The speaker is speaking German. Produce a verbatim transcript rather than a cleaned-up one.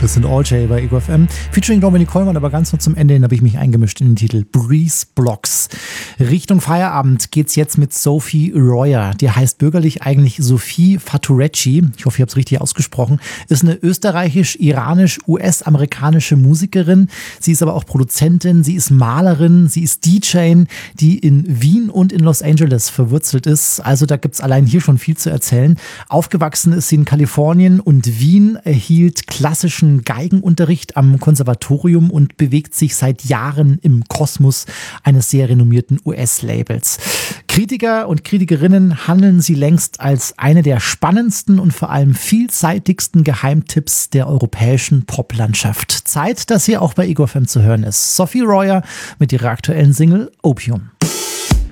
Das sind All J bei Ego F M. Featuring Dominik Kollmann, aber ganz noch zum Ende hin habe ich mich eingemischt in den Titel Breeze Blocks. Richtung Feierabend geht's jetzt mit Sophie Royer. Die heißt bürgerlich eigentlich Sophie Faturecci. Ich hoffe, ich habe es richtig ausgesprochen. Ist eine österreichisch-iranisch-U S-amerikanische Musikerin. Sie ist aber auch Produzentin, sie ist Malerin, sie ist D J, die in Wien und in Los Angeles verwurzelt ist. Also da gibt's allein hier schon viel zu erzählen. Aufgewachsen ist sie in Kalifornien und Wien, erhielt klassischen Geigenunterricht am Konservatorium und bewegt sich seit Jahren im Kosmos eines sehr renommierten U S-Labels. Kritiker und Kritikerinnen handeln sie längst als eine der spannendsten und vor allem vielseitigsten Geheimtipps der europäischen Poplandschaft. Zeit, dass sie auch bei Ego F M zu hören ist. Sophie Royer mit ihrer aktuellen Single Opium.